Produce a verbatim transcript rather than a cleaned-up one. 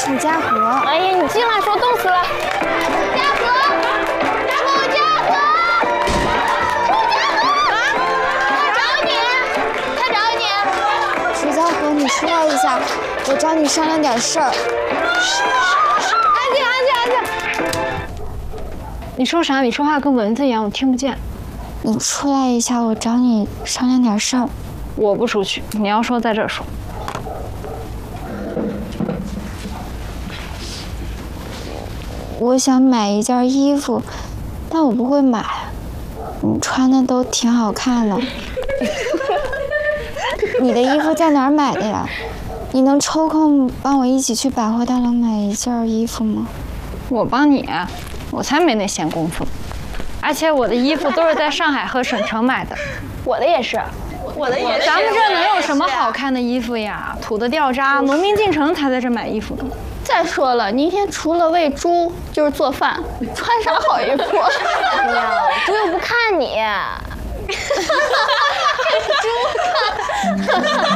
楚家河。 哎呀，你进来说冻死了。家河，楚家河，楚家河，他找你，他找你。 楚家河，你出来一下，我找你商量点事儿。 安静，安静，安静。 你说啥？你说话跟蚊子一样，我听不见。 你出来一下，我找你商量点事儿。 我不出去，你要说在这儿说。 我想买一件衣服，但我不会买。你穿的都挺好看的。你的衣服在哪儿买的呀？你能抽空帮我一起去百货大楼买一件衣服吗？ 我帮你？我才没那闲工夫。而且我的衣服都是在上海和省城买的。 我的也是。 我的也是。 咱们这能有什么好看的衣服呀？土的掉渣，农民进城才在这买衣服的。 再说了，你一天除了喂猪就是做饭，穿啥好衣服？哎呀，猪又不看你。猪看。